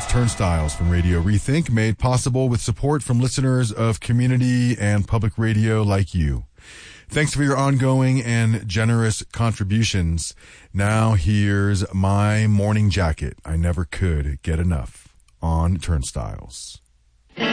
It's Turnstiles from Radio Rethink, made possible with support from listeners of community and public radio like you. Thanks for your ongoing and generous contributions. Now here's My Morning Jacket. I never could get enough on Turnstiles.